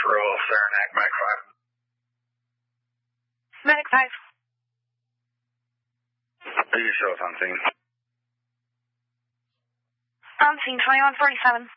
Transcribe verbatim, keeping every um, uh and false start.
Roll, Saranac, Mike five. Medic five. Who you show us on scene? On scene, twenty-one forty-seven.